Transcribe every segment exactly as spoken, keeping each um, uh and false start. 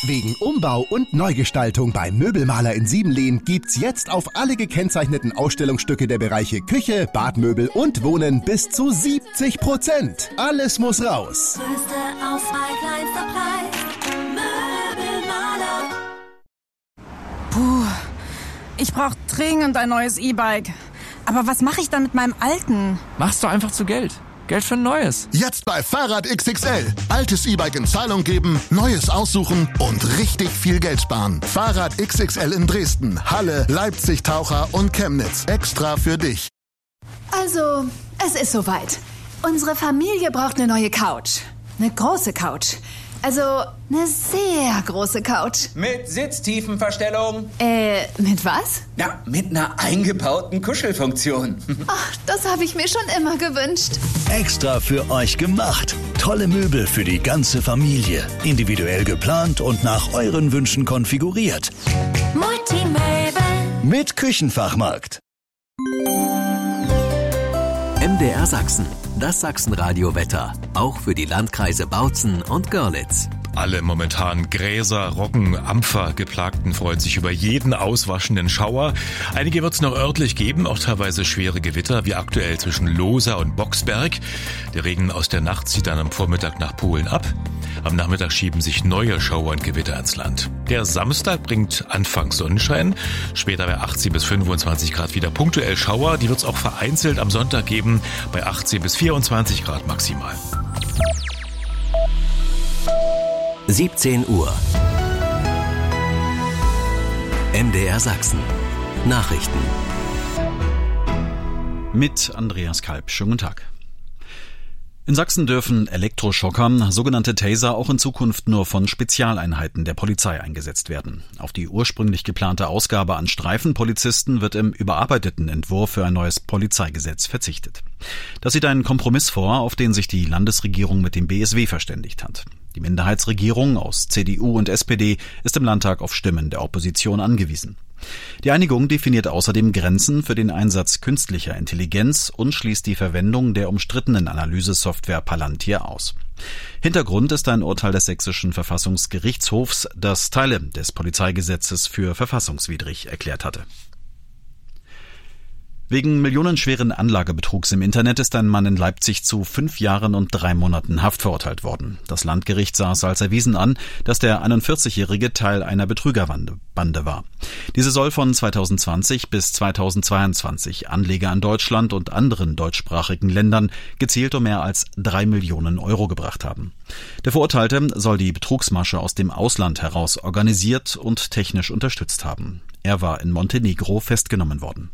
Wegen Umbau und Neugestaltung beim Möbelmaler in Siebenlehn gibt's jetzt auf alle gekennzeichneten Ausstellungsstücke der Bereiche Küche, Badmöbel und Wohnen bis zu siebzig Prozent. Alles muss raus. Größte Auswahl, kleinster Preis. Möbelmaler. Puh, ich brauche dringend ein neues E-Bike. Aber was mache ich dann mit meinem alten? Machst du einfach zu Geld. Geld für ein neues. Jetzt bei Fahrrad X X L. Altes E-Bike in Zahlung geben, neues aussuchen und richtig viel Geld sparen. Fahrrad X X L in Dresden, Halle, Leipzig, Taucher und Chemnitz. Extra für dich. Also, es ist soweit. Unsere Familie braucht eine neue Couch. Eine große Couch. Also, eine sehr große Couch. Mit Sitztiefenverstellung. Äh, mit was? Ja, mit einer eingebauten Kuschelfunktion. Ach, das habe ich mir schon immer gewünscht. Extra für euch gemacht. Tolle Möbel für die ganze Familie. Individuell geplant und nach euren Wünschen konfiguriert. Multimöbel. Mit Küchenfachmarkt. M D R Sachsen, das Sachsenradio-Wetter, auch für die Landkreise Bautzen und Görlitz. Alle momentan Gräser, Roggen, Ampfer geplagten freuen sich über jeden auswaschenden Schauer. Einige wird es noch örtlich geben, auch teilweise schwere Gewitter, wie aktuell zwischen Lohsa und Boxberg. Der Regen aus der Nacht zieht dann am Vormittag nach Polen ab. Am Nachmittag schieben sich neue Schauer und Gewitter ins Land. Der Samstag bringt anfangs Sonnenschein, später bei achtzehn bis fünfundzwanzig Grad wieder punktuell Schauer. Die wird es auch vereinzelt am Sonntag geben, bei achtzehn bis vierundzwanzig Grad maximal. siebzehn Uhr. M D R Sachsen. Nachrichten. Mit Andreas Kalb. Schönen guten Tag. In Sachsen dürfen Elektroschocker, sogenannte Taser, auch in Zukunft nur von Spezialeinheiten der Polizei eingesetzt werden. Auf die ursprünglich geplante Ausgabe an Streifenpolizisten wird im überarbeiteten Entwurf für ein neues Polizeigesetz verzichtet. Das sieht einen Kompromiss vor, auf den sich die Landesregierung mit dem B S W verständigt hat. Die Minderheitsregierung aus C D U und S P D ist im Landtag auf Stimmen der Opposition angewiesen. Die Einigung definiert außerdem Grenzen für den Einsatz künstlicher Intelligenz und schließt die Verwendung der umstrittenen Analysesoftware Palantir aus. Hintergrund ist ein Urteil des Sächsischen Verfassungsgerichtshofs, das Teile des Polizeigesetzes für verfassungswidrig erklärt hatte. Wegen millionenschweren Anlagebetrugs im Internet ist ein Mann in Leipzig zu fünf Jahren und drei Monaten Haft verurteilt worden. Das Landgericht sah es als erwiesen an, dass der einundvierzigjährige Teil einer Betrügerbande war. Diese soll von zweitausendzwanzig bis zweitausendzweiundzwanzig Anleger in Deutschland und anderen deutschsprachigen Ländern gezielt um mehr als drei Millionen Euro gebracht haben. Der Verurteilte soll die Betrugsmasche aus dem Ausland heraus organisiert und technisch unterstützt haben. Er war in Montenegro festgenommen worden.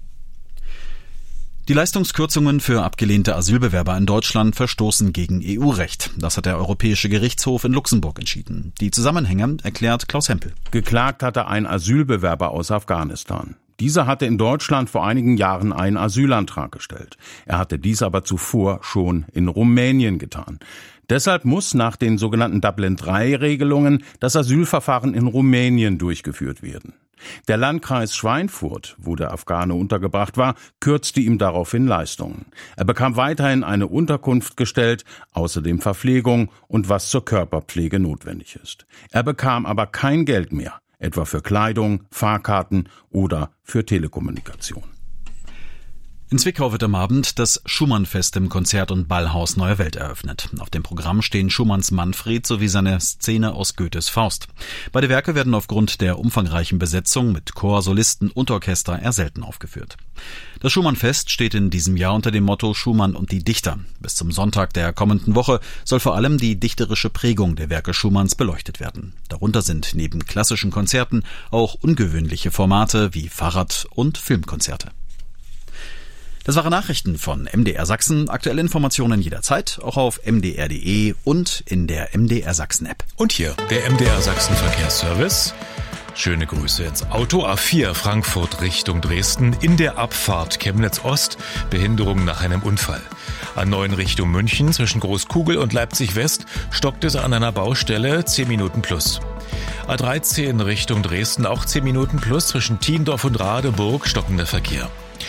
Die Leistungskürzungen für abgelehnte Asylbewerber in Deutschland verstoßen gegen E U-Recht. Das hat der Europäische Gerichtshof in Luxemburg entschieden. Die Zusammenhänge erklärt Klaus Hempel. Geklagt hatte ein Asylbewerber aus Afghanistan. Dieser hatte in Deutschland vor einigen Jahren einen Asylantrag gestellt. Er hatte dies aber zuvor schon in Rumänien getan. Deshalb muss nach den sogenannten Dublin drei Regelungen das Asylverfahren in Rumänien durchgeführt werden. Der Landkreis Schweinfurt, wo der Afghane untergebracht war, kürzte ihm daraufhin Leistungen. Er bekam weiterhin eine Unterkunft gestellt, außerdem Verpflegung und was zur Körperpflege notwendig ist. Er bekam aber kein Geld mehr, etwa für Kleidung, Fahrkarten oder für Telekommunikation. In Zwickau wird am Abend das Schumann-Fest im Konzert- und Ballhaus Neue Welt eröffnet. Auf dem Programm stehen Schumanns Manfred sowie seine Szene aus Goethes Faust. Beide Werke werden aufgrund der umfangreichen Besetzung mit Chor, Solisten und Orchester eher selten aufgeführt. Das Schumann-Fest steht in diesem Jahr unter dem Motto Schumann und die Dichter. Bis zum Sonntag der kommenden Woche soll vor allem die dichterische Prägung der Werke Schumanns beleuchtet werden. Darunter sind neben klassischen Konzerten auch ungewöhnliche Formate wie Fahrrad- und Filmkonzerte. Das waren Nachrichten von M D R Sachsen. Aktuelle Informationen jederzeit, auch auf m d r punkt d e und in der M D R Sachsen App. Und hier der M D R Sachsen Verkehrsservice. Schöne Grüße ins Auto. A vier Frankfurt Richtung Dresden. In der Abfahrt Chemnitz Ost. Behinderung nach einem Unfall. A neun Richtung München zwischen Großkugel und Leipzig West stockt es an einer Baustelle zehn Minuten plus. A dreizehn Richtung Dresden auch zehn Minuten plus zwischen Thiendorf und Radeburg stockender Verkehr.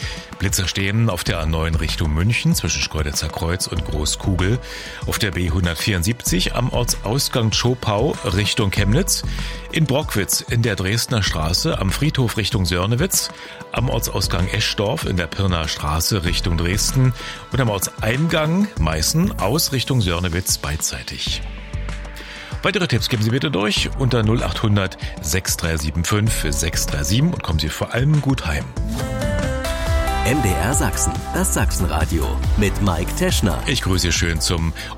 Blitzer stehen auf der A neun Richtung München zwischen Schkeuditzer Kreuz und Großkugel, auf der B hundertvierundsiebzig am Ortsausgang Zschopau Richtung Chemnitz, in Brockwitz in der Dresdner Straße am Friedhof Richtung Sörnewitz, am Ortsausgang Eschdorf in der Pirnaer Straße Richtung Dresden und am Ortseingang Meißen aus Richtung Sörnewitz beidseitig. Weitere Tipps geben Sie bitte durch unter null acht hundert sechs drei sieben fünf sechs drei sieben und kommen Sie vor allem gut heim. M D R Sachsen, das Sachsenradio mit Mike Teschner. Ich grüße schön zum